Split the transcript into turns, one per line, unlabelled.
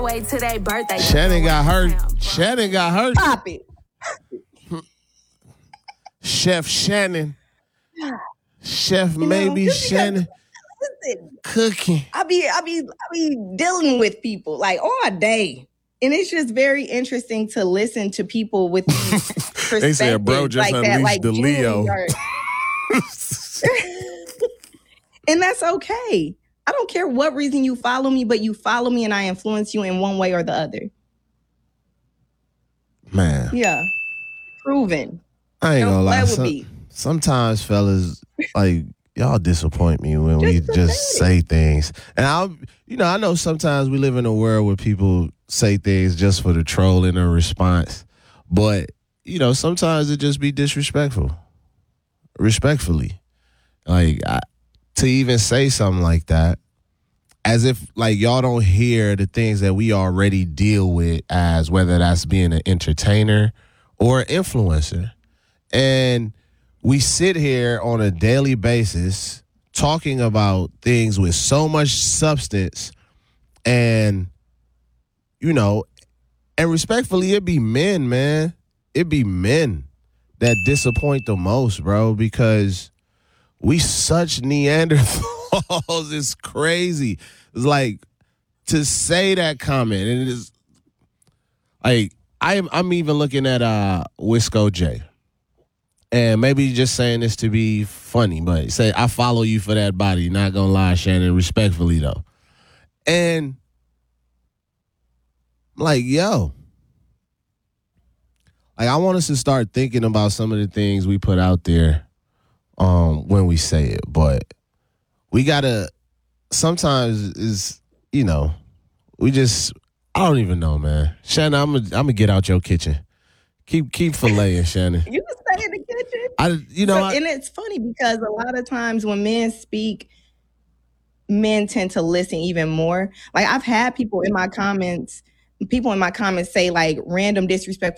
Wait till their birthday.
Shannon got hurt. Shannon got hurt.
Pop it.
Chef Shannon. Chef maybe Shannon.
Listen,
cooking.
I be dealing with people like all day. And it's just very interesting to listen to people with these perspectives.
They said, bro, just
like
unleashed
that, like
the Leo.
And that's okay. I don't care what reason you follow me, but you follow me and I influence you in one way or the other.
Man.
Yeah. Proven.
I ain't gonna lie. Sometimes, fellas, like, y'all disappoint me when we just say things. And I know sometimes we live in a world where people say things just for the trolling or response. But, sometimes it just be disrespectful. Respectfully. Like, to even say something like that, as if, like, y'all don't hear the things that we already deal with as whether that's being an entertainer or an influencer. And we sit here on a daily basis talking about things with so much substance and, and respectfully, it be men, man. It be men that disappoint the most, bro, because we such Neanderthals. It's crazy. It's like to say that comment, and it is like I'm even looking at Wisco J. And maybe just saying this to be funny, but say, I follow you for that body. Not gonna lie, Shannon, respectfully though. And like, yo, like I want us to start thinking about some of the things we put out there when we say it. But we gotta sometimes we just I don't even know, man. Shannon, I'm gonna get out your kitchen. Keep filleting, Shannon.
You can stay in the kitchen. And it's funny because a lot of times when men speak, men tend to listen even more. Like I've had people in my comments say like random disrespectful